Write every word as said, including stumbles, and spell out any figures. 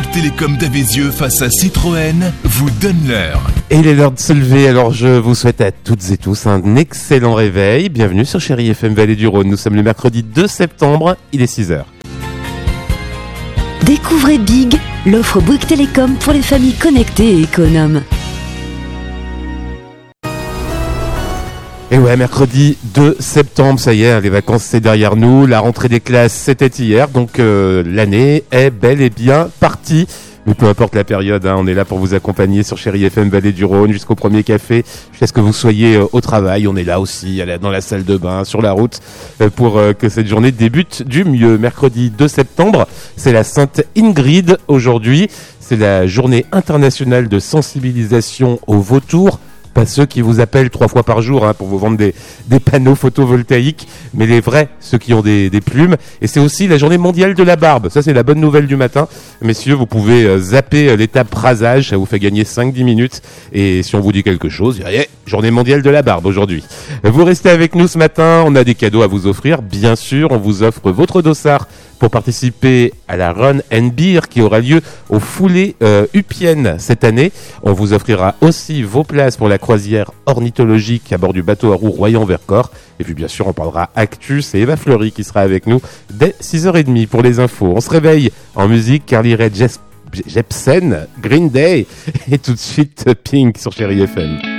Bouygues Télécom d'Avézieux face à Citroën vous donne l'heure. Et il est l'heure de se lever, alors je vous souhaite à toutes et tous un excellent réveil. Bienvenue sur Chérie F M Vallée du Rhône. Nous sommes le mercredi deux septembre, il est six heures. Découvrez Big, l'offre Bouygues Télécom pour les familles connectées et économes. Et ouais, mercredi deux septembre, ça y est, les vacances c'est derrière nous, la rentrée des classes c'était hier, donc euh, l'année est bel et bien partie. Mais peu importe la période, hein, on est là pour vous accompagner sur Chérie F M Vallée du Rhône jusqu'au premier café, jusqu'à ce que vous soyez euh, au travail. On est là aussi, dans la salle de bain, sur la route, euh, pour euh, que cette journée débute du mieux. Mercredi deux septembre, c'est la Sainte Ingrid aujourd'hui. C'est la journée internationale de sensibilisation aux vautours. Pas ceux qui vous appellent trois fois par jour hein, pour vous vendre des, des panneaux photovoltaïques, mais les vrais, ceux qui ont des, des plumes. Et c'est aussi la journée mondiale de la barbe. Ça, c'est la bonne nouvelle du matin. Messieurs, vous pouvez euh, zapper euh, l'étape rasage. Ça vous fait gagner cinq à dix minutes. Et si on vous dit quelque chose, yeah, journée mondiale de la barbe aujourd'hui. Vous restez avec nous ce matin. On a des cadeaux à vous offrir. Bien sûr, on vous offre votre dossard pour participer à la Run and Beer qui aura lieu au Foulé euh, Upienne cette année. On vous offrira aussi vos places pour la croisière ornithologique à bord du bateau à roues Royan-Vercors. Et puis bien sûr, on parlera actu. C'est Eva Fleury qui sera avec nous dès six heures trente pour les infos. On se réveille en musique. Carly Rae Jepsen, Green Day et tout de suite Pink sur Chérie F M.